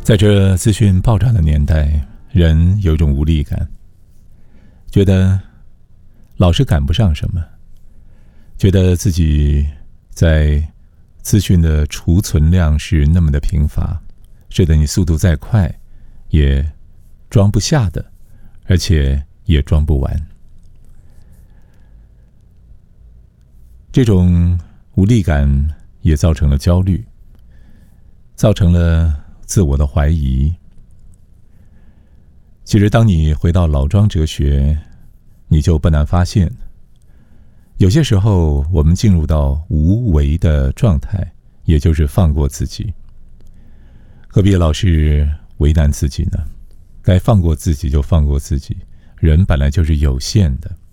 在这资讯爆炸的年代，人有一种无力感，觉得老是赶不上什么，觉得自己在资讯的储存量是那么的贫乏，使得你速度再快也装不下的，而且也装不完。这种无力感也造成了焦虑，造成了自我的怀疑。其实当你回到老庄哲学，你就不难发现，有些时候我们进入到无为的状态，也就是放过自己。何必老是为难自己呢？该放过自己就放过自己，人本来就是有限的。